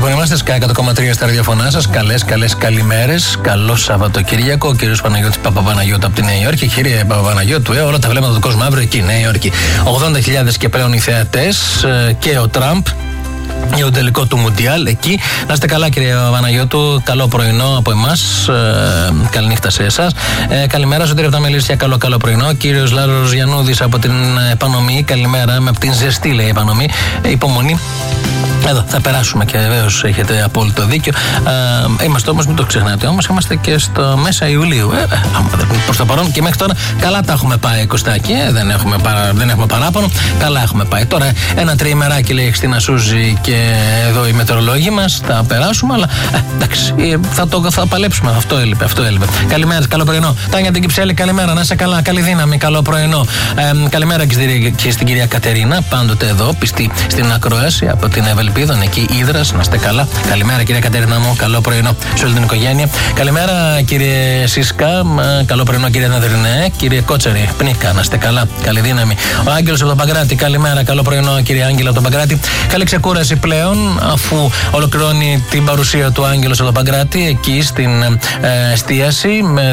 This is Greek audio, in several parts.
Λοιπόν, είμαστε Sky 100,3 στα ραδιοφωνά σας. Καλές καλημέρες. Καλό Σαββατοκύριακο. Ο κύριος Παναγιώτης Παπαπαναγιώτου από τη Νέα Υόρκη. Κύριε Παπαπαναγιώτου, όλα τα βλέμματα του κόσμου αύριο εκεί, Νέα Υόρκη. 80.000 και πλέον οι θεατές και ο Τραμπ για τον τελικό του Μουντιάλ εκεί. Να είστε καλά, κύριε Παναγιώτου. Καλό πρωινό από εμάς. Καληνύχτα σε εσάς. Καλημέρα, Σωτήρη από τα Μελίσια. Καλό πρωινό. Κύριος Λάρος Γιαννούδης από την Επανομή. Καλημέρα, από την ζεστή λέει Επανομή. Υπομονή. Εδώ θα περάσουμε και βεβαίως έχετε απόλυτο δίκιο. Είμαστε όμως, μην το ξεχνάτε όμως, είμαστε και στο μέσα Ιουλίου. Προς το παρόν και μέχρι τώρα καλά τα έχουμε πάει, Κωστάκη. Δεν έχουμε παράπονο. Καλά έχουμε πάει. Τώρα ένα τριημεράκι λέει στην Ασούζη και εδώ οι μετεωρολόγοι μας. Θα περάσουμε, αλλά εντάξει, θα παλέψουμε. Αυτό έλειπε. Καλημέρα, καλό πρωινό. Τάνια την Κυψέλη, καλημέρα. Να είσαι καλά, καλή δύναμη, καλό πρωινό. Καλημέρα και στην κυρία Κατερίνα, πάντοτε εδώ, πιστή στην ακρόαση από την Ευελπίδων, εκεί Ύδρας, να είστε καλά. Καλημέρα, κυρία Κατερίνα μου, καλό πρωινό σε όλη την οικογένεια. Καλημέρα, κύριε Σίσκα, καλό πρωινό, κύριε Ναδρινέ, κύριε Κότσαρη, Πνίκα, να είστε καλά, καλή δύναμη. Ο Άγγελος από τον Παγκράτη, καλημέρα, καλό πρωινό, κύριε Άγγελο από τον Παγκράτη. Καλή ξεκούραση πλέον, αφού ολοκληρώνει την παρουσία του Άγγελος από τον Παγκράτη εκεί στην εστίαση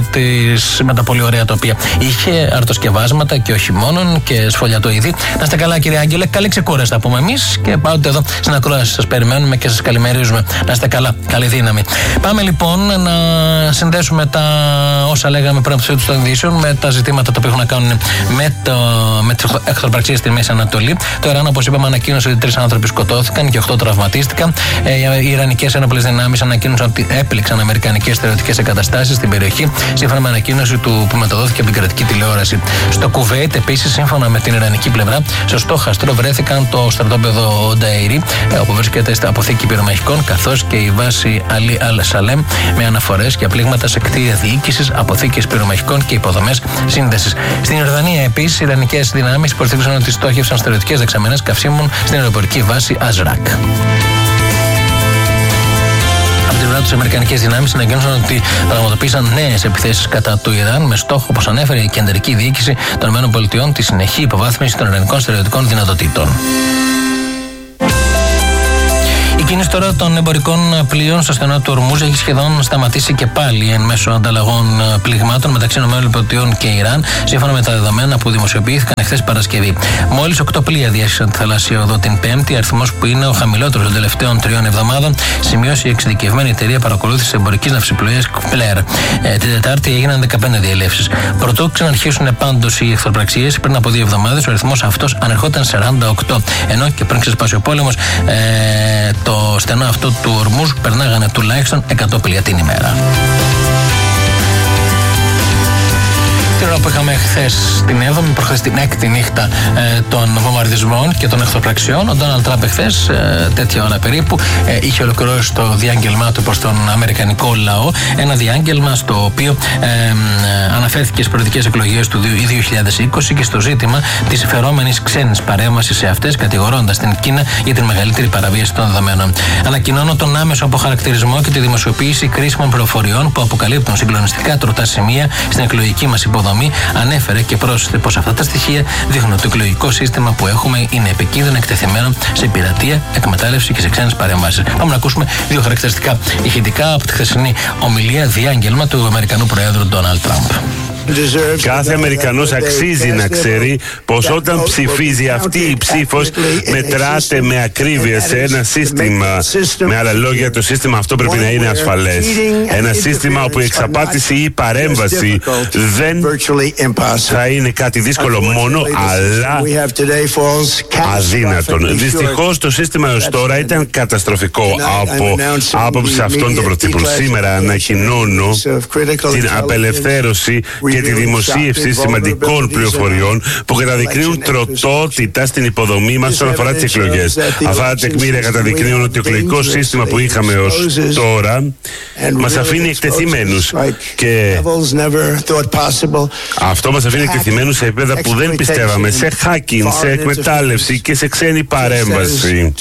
με τα πολύ ωραία τοπία. Είχε αρτοσκευάσματα και όχι μόνον και σφολιατοειδή. Να είστε καλά, κύριε Άγγελε, καλή ξεκούραση θα πούμε εμείς και πάντοτε εδώ στην ακρόαση σας περιμένουμε και σας καλημερίζουμε. Να είστε καλά, καλή δύναμη. Πάμε λοιπόν να συνδέσουμε τα όσα λέγαμε πριν από το των ειδήσεων με τα ζητήματα τα οποία έχουν να κάνουν με τις εχθροπραξίες στη Μέση Ανατολή. Το Ιράν, όπως είπαμε, ανακοίνωσε ότι 3 άνθρωποι σκοτώθηκαν και 8 τραυματίστηκαν. Οι Ιρανικές ένοπλες δυνάμεις ανακοίνωσαν ότι έπληξαν αμερικανικές στρατιωτικές εγκαταστάσεις στην περιοχή, σύμφωνα με ανακοίνωση που μεταδόθηκε από την κρατική τηλεόραση. Στο Κουβέιτ, επίσης, σύμφωνα με την Ιρανική πλευρά, στο στόχαστρο βρέθηκαν το στρατόπεδο Νταΐρι, όπου βρίσκεται στην αποθήκη πυρομαχικών, καθώς και η βάση Αλί Αλ-Σαλέμ, με αναφορές και απλήγματα σε κτίρια διοίκησης, αποθήκες πυρομαχικών και υποδομές σύνδεσης. Στην Ιορδανία, επίσης, οι Ιρανικές δυνάμεις υποστήριξαν ότι στόχευσαν στρατιωτικές δεξαμενές καυσίμων στην αεροπορική βάση Αζράκ. Τις αμερικανικές δυνάμεις ανακοίνωσαν ότι πραγματοποίησαν νέες επιθέσεις κατά του Ιράν με στόχο, όπως ανέφερε η κεντρική διοίκηση των ΗΠΑ, τη συνεχή υποβάθμιση των ιρανικών στρατιωτικών δυνατοτήτων. Η κίνηση τώρα των εμπορικών πλοίων στο στενό του Ορμούζ έχει σχεδόν σταματήσει και πάλι εν μέσω ανταλλαγών πληγμάτων μεταξύ ΗΠΑ και Ιράν, σύμφωνα με τα δεδομένα που δημοσιοποιήθηκαν εχθές Παρασκευή. Μόλις 8 πλοία διέσχισαν τη θαλάσσια οδό την Πέμπτη, αριθμός που είναι ο χαμηλότερος των τελευταίων 3 εβδομάδων, σημειώσει η εξειδικευμένη εταιρεία παρακολούθησης εμπορικής ναυσιπλοείας Κλέρ. Την Τετάρτη έγιναν 15 διελεύσεις. Προτού ξαναρχίσουν πάντως οι εχθροπραξίες, πριν από 2 εβδομάδες ο αριθμός αυτός ανερχόταν 48. Ενώ και πριν ξεσπάσει ο πόλεμος, το στενό αυτό του Ορμούζ περνάγανε τουλάχιστον 100 πλοία την ημέρα. Την ώρα που είχαμε χθες την 7η, προχθές την 6η νύχτα των βομβαρδισμών και των εχθροπραξιών, ο Ντόναλντ Τραμπ χθες, τέτοια ώρα περίπου, είχε ολοκληρώσει το διάγγελμά του προς τον αμερικανικό λαό. Ένα διάγγελμα στο οποίο αναφέρθηκε στις προεδρικές εκλογές του 2020 και στο ζήτημα της φερόμενης ξένης παρέμβασης σε αυτές, κατηγορώντας την Κίνα για την μεγαλύτερη παραβίαση των δεδομένων. Ανακοινώνω τον άμεσο αποχαρακτηρισμό και τη δημοσιοποίηση κρίσιμων πληροφοριών που αποκαλύπτουν συγκλονιστικά τροτά σημεία στην εκλογική μας υποδομή. Ανέφερε και πρόσθεσε πως αυτά τα στοιχεία δείχνουν ότι το εκλογικό σύστημα που έχουμε είναι επικίνδυνα, εκτεθειμένο σε πειρατεία, εκμετάλλευση και σε ξένες παρεμβάσεις. Πάμε να ακούσουμε 2 χαρακτηριστικά ηχητικά από τη χθεσινή ομιλία διάγγελμα του Αμερικανού Προέδρου Ντόναλντ Τραμπ. Κάθε Αμερικανός αξίζει να ξέρει πως όταν ψηφίζει αυτή η ψήφος μετράται με ακρίβεια σε ένα σύστημα. Με άλλα λόγια, το σύστημα αυτό πρέπει να είναι ασφαλές. Ένα σύστημα όπου η εξαπάτηση ή η παρέμβαση δεν θα είναι κάτι δύσκολο μόνο, αλλά αδύνατον. Δυστυχώς το σύστημα έως τώρα ήταν καταστροφικό από άποψη αυτών των προτύπων. Σήμερα ανακοινώνω την απελευθέρωση και τη δημοσίευση σημαντικών πληροφοριών που καταδεικνύουν τροτότητα στην υποδομή μας όσον αφορά τις εκλογές. Αυτά τα τεκμήρια καταδεικνύουν ότι το εκλογικό σύστημα που είχαμε ως τώρα μας αφήνει εκτεθειμένους και αυτό μας αφήνει εκτεθειμένους σε επίπεδα που δεν πιστεύαμε, σε hacking, σε εκμετάλλευση και σε ξένη παρέμβαση.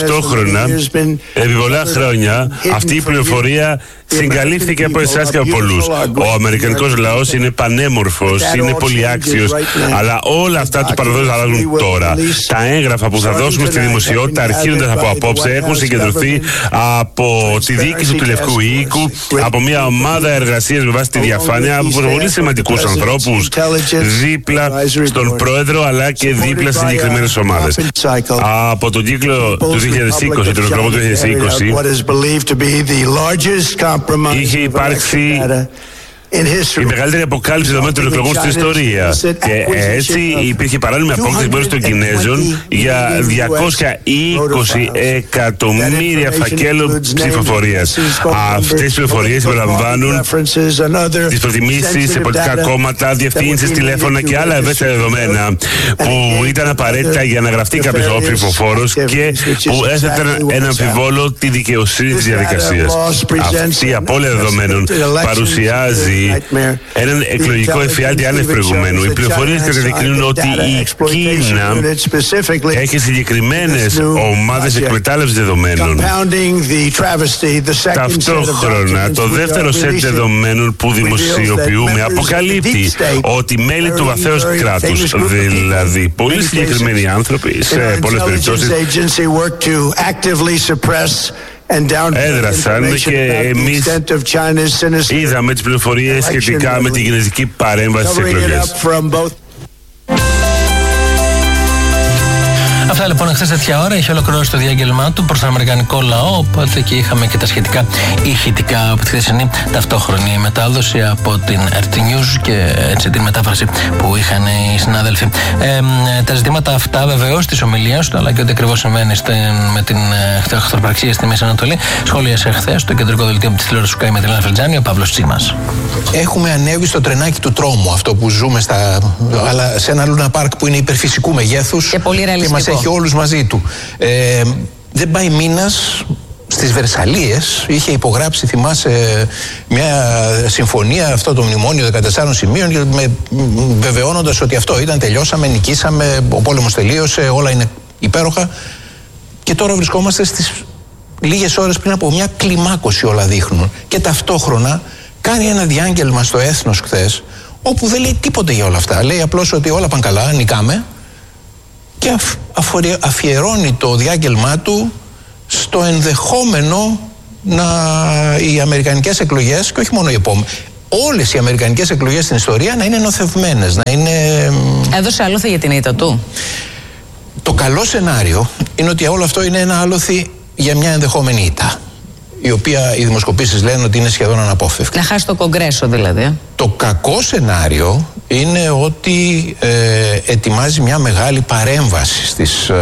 Ταυτόχρονα, επί πολλά χρόνια αυτή η πληροφορία συγκαλύφθηκε από εσάς και από πολλούς. άλλους. Ο αμερικανικός λαός είναι πανέμορφος, είναι πολυάξιος, αλλά όλα αυτά του παραδόσεις αλλάζουν τώρα. Τα έγγραφα που θα δώσουμε στη δημοσιότητα, αρχίζοντας από απόψε, έχουν συγκεντρωθεί από τη διοίκηση του Λευκού Οίκου, από μια ομάδα εργασίας με βάση τη διαφάνεια, από πολύ σημαντικούς ανθρώπους δίπλα στον πρόεδρο, αλλά και δίπλα στις συγκεκριμένες ομάδες. Από τον κύκλο του 2020, τον εκλογό του 2020, είχε υπάρξει η μεγαλύτερη αποκάλυψη δεδομένων των εκλογών στην ιστορία. Και έτσι υπήρχε παράνομη απόκτηση μέρους των Κινέζων για 220 εκατομμύρια φακέλων ψηφοφορίας. Αυτές οι πληροφορίες περιλαμβάνουν τις προτιμήσεις σε πολιτικά κόμματα, διευθύνσεις, τηλέφωνα και άλλα ευαίσθητα δεδομένα που ήταν απαραίτητα για να γραφτεί κάποιος ψηφοφόρος και που έθεταν ένα αμφιβόλο τη δικαιοσύνη της διαδικασίας. Αυτή η απώλεια δεδομένων παρουσιάζει έναν εκλογικό εφιάλτη άνευ προηγουμένου. Οι πληροφορίες καταδεικνύουν ότι η Κίνα έχει συγκεκριμένες ομάδες εκμετάλλευσης δεδομένων. Ταυτόχρονα, το δεύτερο σετ δεδομένων που δημοσιοποιούμε αποκαλύπτει ότι μέλη του βαθέως κράτους, δηλαδή πολύ συγκεκριμένοι άνθρωποι, σε πολλές περιπτώσεις έδρασαν και εμείς είδαμε τις πληροφορίες σχετικά με την κινέζικη παρέμβαση στις εκλογές. Αυτά λοιπόν, χθες τέτοια ώρα είχε ολοκληρώσει το διάγγελμά του προς τον αμερικανικό λαό, οπότε και είχαμε και τα σχετικά ηχητικά από τη χθεσινή ταυτόχρονη μετάδοση από την RT News και έτσι την μετάφραση που είχαν οι συνάδελφοι. Τα ζητήματα αυτά βεβαίως της ομιλίας του, αλλά και ό,τι ακριβώς συμβαίνει με την εχθροπραξία στη Μέση Ανατολή, σχολίασε χθες το κεντρικό δελτίο της τηλεόρασης του Sky με την Έλενα Φελτζάνη ο Παύλος Τσίμας. Έχουμε ανέβει στο τρενάκι του τρόμου, αυτό που ζούμε αλλά σε ένα Λούνα Πάρκ που είναι υπερφυσικού μεγέθους και πολύ ρεαλιστικό. Και όλους μαζί του. Δεν πάει μήνας, στις Βερσαλίες είχε υπογράψει, θυμάσαι, μια συμφωνία, αυτό το μνημόνιο 14 σημείων, βεβαιώνοντας ότι αυτό ήταν, τελειώσαμε, νικήσαμε, ο πόλεμος τελείωσε, όλα είναι υπέροχα. Και τώρα βρισκόμαστε στις λίγες ώρες πριν από μια κλιμάκωση, όλα δείχνουν. Και ταυτόχρονα κάνει ένα διάγγελμα στο Έθνος χθες, όπου δεν λέει τίποτε για όλα αυτά. Λέει απλώς ότι όλα πάνε καλά, νικάμε. Και αφιερώνει το διάγγελμά του στο ενδεχόμενο οι αμερικανικές εκλογές, και όχι μόνο οι επόμενες, όλες οι αμερικανικές εκλογές στην ιστορία να είναι νοθευμένες, να είναι... Έδωσε άλοθη για την ήττα του. Το καλό σενάριο είναι ότι όλο αυτό είναι ένα άλοθη για μια ενδεχόμενη ήττα, η οποία οι δημοσκοπήσεις λένε ότι είναι σχεδόν αναπόφευκτη. Να χάσει το Κογκρέσο δηλαδή. Το κακό σενάριο είναι ότι ετοιμάζει μια μεγάλη παρέμβαση στις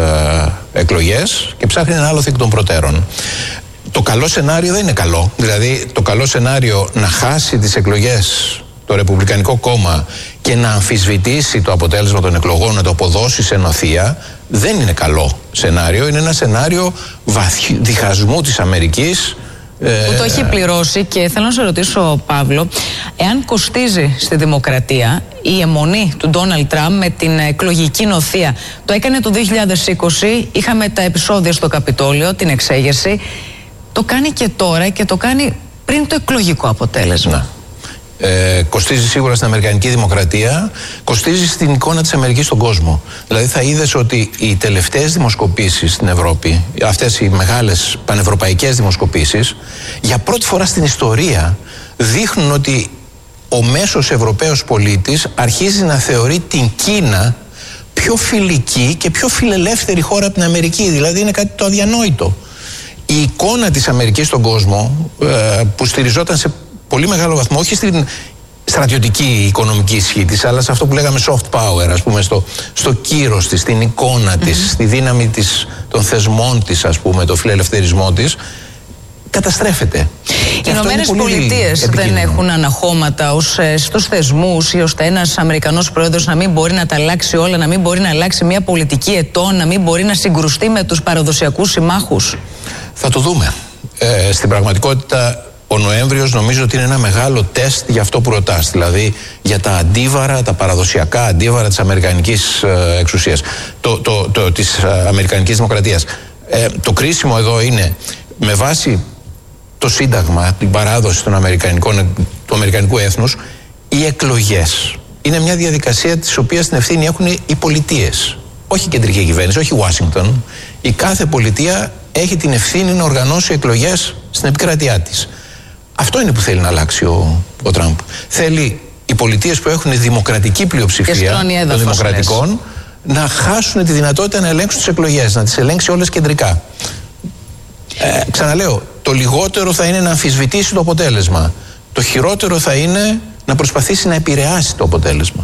εκλογές και ψάχνει ένα άλοθη εκ των προτέρων. Το καλό σενάριο δεν είναι καλό. Δηλαδή το καλό σενάριο να χάσει τις εκλογές το Ρεπουμπλικανικό κόμμα και να αμφισβητήσει το αποτέλεσμα των εκλογών, να το αποδώσει σε νοθεία, δεν είναι καλό σενάριο. Είναι ένα σενάριο διχασμού της Αμερικής, που το έχει πληρώσει. Και θέλω να σε ρωτήσω, Παύλο, εάν κοστίζει στη δημοκρατία η αιμονή του Ντόναλντ Τραμπ με την εκλογική νοθεία. Το έκανε το 2020, είχαμε τα επεισόδια στο Καπιτόλιο, την εξέγερση. Το κάνει και τώρα και το κάνει πριν το εκλογικό αποτέλεσμα. Κοστίζει σίγουρα στην Αμερικανική δημοκρατία, κοστίζει στην εικόνα της Αμερικής στον κόσμο. Δηλαδή θα είδες ότι οι τελευταίες δημοσκοπήσεις στην Ευρώπη, αυτές οι μεγάλες πανευρωπαϊκές δημοσκοπήσεις, για πρώτη φορά στην ιστορία δείχνουν ότι ο μέσος Ευρωπαίος πολίτης αρχίζει να θεωρεί την Κίνα πιο φιλική και πιο φιλελεύθερη χώρα από την Αμερική. Δηλαδή είναι κάτι το αδιανόητο. Η εικόνα της Αμερικής στον κόσμο, που στηριζόταν σε πολύ μεγάλο βαθμό, όχι στην στρατιωτική οικονομική ισχύ της, αλλά σε αυτό που λέγαμε soft power, ας πούμε, στο κύρος της, στην εικόνα της, στη δύναμη της, των θεσμών της, ας πούμε, το φιλελευθερισμό της, καταστρέφεται. Οι Ηνωμένες Πολιτείες δεν έχουν αναχώματα στους θεσμούς, ή ώστε ένας Αμερικανός πρόεδρος να μην μπορεί να τα αλλάξει όλα, να μην μπορεί να αλλάξει μια πολιτική ετών, να μην μπορεί να συγκρουστεί με τους παραδοσιακούς συμμάχους. Θα το δούμε. Στην πραγματικότητα, ο Νοέμβριος νομίζω ότι είναι ένα μεγάλο τεστ για αυτό που ρωτάς, δηλαδή για τα αντίβαρα, τα παραδοσιακά αντίβαρα της αμερικανικής εξουσίας, της αμερικανικής δημοκρατίας. Το κρίσιμο εδώ είναι, με βάση το Σύνταγμα, την παράδοση των αμερικανικών του αμερικανικού έθνους, οι εκλογές είναι μια διαδικασία της οποίας την ευθύνη έχουν οι πολιτείες. Όχι η κεντρική κυβέρνηση, όχι η Ουάσιγκτον. Η κάθε πολιτεία έχει την ευθύνη να οργανώσει εκλογές στην επικράτειά της. Αυτό είναι που θέλει να αλλάξει ο Τραμπ. Θέλει οι πολιτείες που έχουν δημοκρατική πλειοψηφία των δημοκρατικών να χάσουν τη δυνατότητα να ελέγξουν τις εκλογές, να τις ελέγξει όλες κεντρικά. Ξαναλέω, το λιγότερο θα είναι να αμφισβητήσει το αποτέλεσμα. Το χειρότερο θα είναι να προσπαθήσει να επηρεάσει το αποτέλεσμα.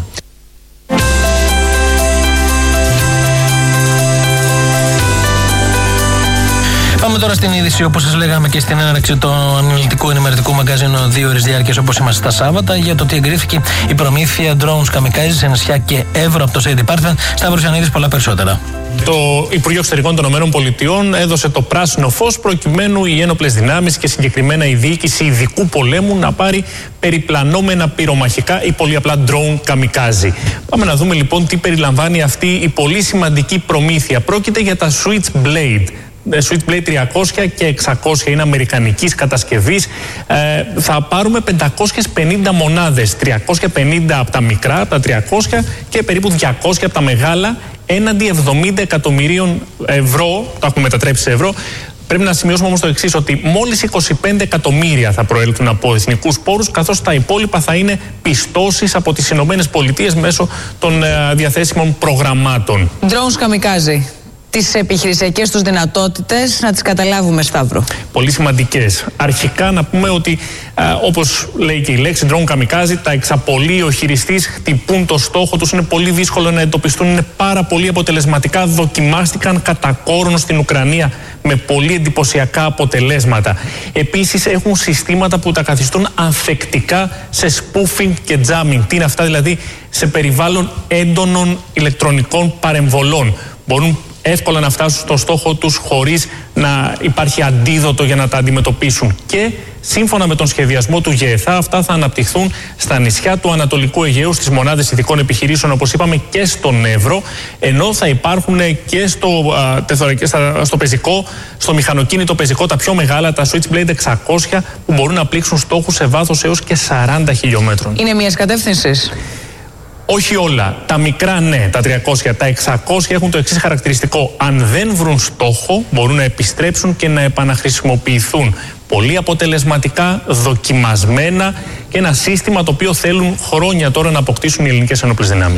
Πάμε τώρα στην είδηση, όπως σας λέγαμε και στην έναρξη του αναλυτικού ενημερωτικού μαγκαζίνου 2 ώρες διάρκειας, όπως είμαστε στα Σάββατα, για το ότι εγκρίθηκε η προμήθεια drones kamikaze σε νησιά και Εύρο από το State Department. Σταύρος Ιαννίδης, πολλά περισσότερα. Το Υπουργείο Εξωτερικών των ΗΠΑ έδωσε το πράσινο φως προκειμένου οι ένοπλες δυνάμεις και συγκεκριμένα η διοίκηση ειδικού πολέμου να πάρει περιπλανόμενα πυρομαχικά ή πολύ απλά drone kamikaze. Πάμε να δούμε λοιπόν τι περιλαμβάνει αυτή η πολύ σημαντική προμήθεια. Πρόκειται για τα Switchblade. Switchblade 300 και 600 είναι αμερικανικής κατασκευής. Θα πάρουμε 550 μονάδες, 350 από τα μικρά, από τα 300 και περίπου 200 από τα μεγάλα, έναντι 70 εκατομμυρίων ευρώ, το έχουμε μετατρέψει σε ευρώ. Πρέπει να σημειώσουμε όμως το εξής, ότι μόλις 25 εκατομμύρια θα προέλθουν από εθνικούς πόρους, καθώς τα υπόλοιπα θα είναι πιστώσεις από τις Ηνωμένες Πολιτείες μέσω των διαθέσιμων προγραμμάτων. Drones kamikaze. Τις επιχειρησιακές τους δυνατότητες να τις καταλάβουμε, Σταύρο. Πολύ σημαντικές. Αρχικά να πούμε ότι όπως λέει και η λέξη drone kamikaze, τα εξαπολύει ο χειριστής, χτυπούν το στόχο τους, είναι πολύ δύσκολο να εντοπιστούν, είναι πάρα πολύ αποτελεσματικά, δοκιμάστηκαν κατά κόρον στην Ουκρανία με πολύ εντυπωσιακά αποτελέσματα. Επίσης έχουν συστήματα που τα καθιστούν ανθεκτικά σε spoofing και jamming. Τι είναι αυτά, δηλαδή σε περιβάλλον έντονων ηλεκτρονικών παρεμβολών. Μπορούν εύκολα να φτάσουν στο στόχο τους χωρίς να υπάρχει αντίδοτο για να τα αντιμετωπίσουν. Και σύμφωνα με τον σχεδιασμό του ΓΕΘΑ, αυτά θα αναπτυχθούν στα νησιά του Ανατολικού Αιγαίου, στις μονάδες ειδικών επιχειρήσεων, όπως είπαμε, και στον Εύρο, ενώ θα υπάρχουν και στο πεζικό, στο μηχανοκίνητο πεζικό, τα πιο μεγάλα, τα Switchblade 600, που μπορούν να πλήξουν στόχους σε βάθος έως και 40 χιλιόμετρων. Είναι μιας κατεύθυνσης. Όχι όλα. Τα μικρά ναι, τα 300. Τα 600 έχουν το εξής χαρακτηριστικό. Αν δεν βρουν στόχο, μπορούν να επιστρέψουν και να επαναχρησιμοποιηθούν. Πολύ αποτελεσματικά, δοκιμασμένα και ένα σύστημα το οποίο θέλουν χρόνια τώρα να αποκτήσουν οι ελληνικές ενόπλες δυνάμεις.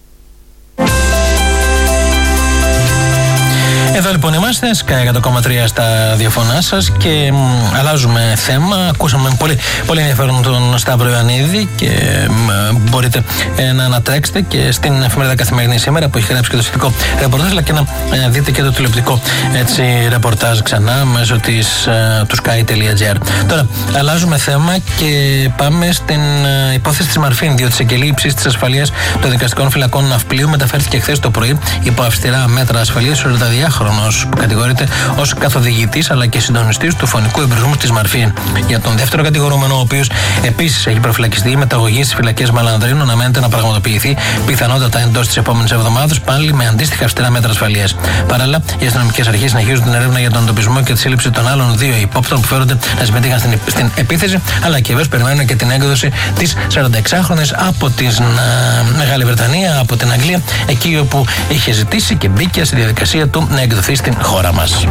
Εδώ λοιπόν είμαστε, Sky 100,3 στα διαφωνά σας και αλλάζουμε θέμα. Ακούσαμε πολύ ενδιαφέρον τον Σταύρο Ιωαννίδη και μπορείτε να ανατρέξετε και στην εφημερίδα Καθημερινή σήμερα που έχει γράψει και το σχετικό ρεπορτάζ, αλλά και να δείτε και το τηλεοπτικό ρεπορτάζ ξανά μέσω του sky.gr. Τώρα αλλάζουμε θέμα και πάμε στην υπόθεση της Μαρφίν, διότι σε εισαγγελία υψής της ασφαλείας των δικαστικών φυλακών Ναυπλίου μεταφέρθηκε χθες το πρωί υπό αυστηρά μέτρα ασφαλείας ο 42χρονος που κατηγορείται ως καθοδηγητής αλλά και συντονιστής του φωνικού εμπρισμού της Μαρφίν. Για τον δεύτερο κατηγορούμενο, ο οποίος επίσης έχει προφυλακιστεί, η μεταγωγή στις φυλακές Μαλανδρίνου αναμένεται να πραγματοποιηθεί πιθανότατα εντός της επόμενης εβδομάδας, πάλι με αντίστοιχα αυστηρά μέτρα ασφαλείας. Παράλληλα, οι αστυνομικές αρχές συνεχίζουν την έρευνα για τον εντοπισμό και τη σύλληψη των άλλων δύο υπόπτων που φέρονται να συμμετείχαν στην επίθεση, αλλά και βέβαια περιμένουν και την έκδοση της 46χρονης από τη Μεγάλη Βρετανία, από την Αγγλία, εκεί όπου είχε ζητήσει και μπήκε στη διαδικασία του να εκδοθεί στην χώρα μας.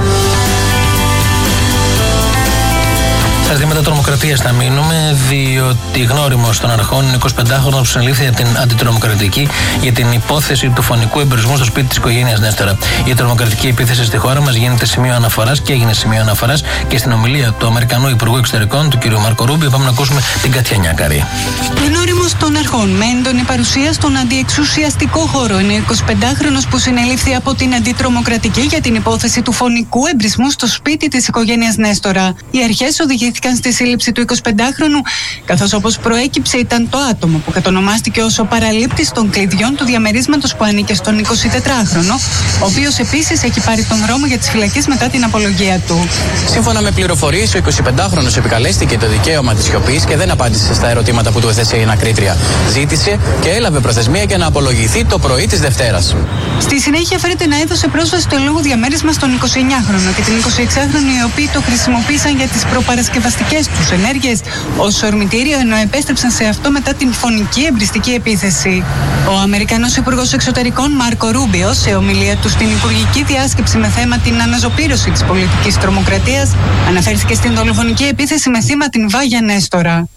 Στα ζητήματα τρομοκρατίας θα μείνουμε, διότι γνώριμος των αρχών είναι 25χρονος που συνελήφθη από την αντιτρομοκρατική για την υπόθεση του φωνικού εμπρισμού στο σπίτι της οικογένειας Νέστορα. Η τρομοκρατική επίθεση στη χώρα μας γίνεται σημείο αναφοράς και έγινε σημείο αναφοράς και στην ομιλία του Αμερικανού Υπουργού Εξωτερικών, του κ. Μάρκο Ρούμπιο. Πάμε να ακούσουμε την Κατιά Νιάκαρη. Γνώριμος των αρχών με έντονη παρουσία στον αντιεξουσιαστικό χώρο είναι ο 25χρονος που συνελήφθη από την αντιτρομοκρατική για την υπόθεση του φωνικού εμπρισμού στο σπίτι της οικογένειας Νέστορα. Οι αρχές οδηγήθηκαν στη σύλληψη του 25χρονου, καθώς όπως προέκυψε ήταν το άτομο που κατονομάστηκε ως ο παραλήπτης των κλειδιών του διαμερίσματος που ανήκε στον 24χρονο, ο οποίος επίσης έχει πάρει τον δρόμο για τις φυλακές μετά την απολογία του. Σύμφωνα με πληροφορίες, ο 25χρονος επικαλέστηκε το δικαίωμα της σιωπής και δεν απάντησε στα ερωτήματα που του έθεσε η ανακρίτρια. Ζήτησε και έλαβε προθεσμία για να απολογηθεί το πρωί της Δευτέρας. Στη συνέχεια φέρεται να έδωσε πρόσβαση στο λόγο διαμέρισμα στον 29χρονο και την 26χρονη, οι οποίοι το χρησιμοποίησαν για τις προπαρασκευαστικές κατασκευαστικές τους ενέργειες ως ορμητήριο, ενώ επέστρεψαν σε αυτό μετά την φωνική εμπριστική επίθεση. Ο Αμερικανός Υπουργός Εξωτερικών Μάρκο Ρούμπιο, σε ομιλία του στην Υπουργική Διάσκεψη με θέμα την αναζωπήρωση της πολιτικής τρομοκρατίας, αναφέρθηκε στην δολοφονική επίθεση με θύμα την Βάγια Νέστορα.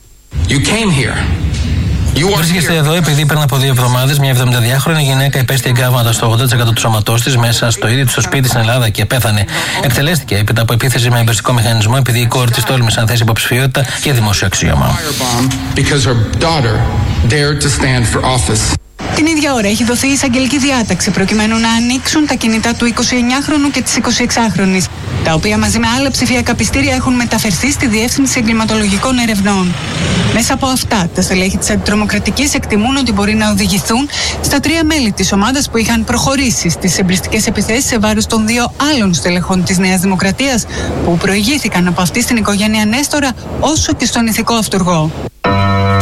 Βρίσκεστε εδώ επειδή πριν από 2 εβδομάδες μια 72χρονη γυναίκα υπέστη εγκάβματα στο 80% του σώματός της μέσα στο ίδιο του σπίτι στην Ελλάδα και πέθανε. Εκτελέστηκε έπειτα από επίθεση με εμπριστικό μηχανισμό επειδή η κόρη της τόλμησε να θέσει υποψηφιότητα για δημόσιο αξίωμα. Την ίδια ώρα έχει δοθεί εισαγγελική διάταξη προκειμένου να ανοίξουν τα κινητά του 29χρονου και της 26χρονης, τα οποία μαζί με άλλα ψηφιακά πιστήρια έχουν μεταφερθεί στη Διεύθυνση Εγκληματολογικών Ερευνών. Μέσα από αυτά, τα στελέχη της αντιτρομοκρατικής εκτιμούν ότι μπορεί να οδηγηθούν στα 3 μέλη της ομάδας που είχαν προχωρήσει στις εμπριστικές επιθέσεις σε βάρος των 2 άλλων στελεχών της Νέας Δημοκρατίας, που προηγήθηκαν από αυτή στην οικογένεια Νέστορα όσο και στον ηθικό αυτούργο.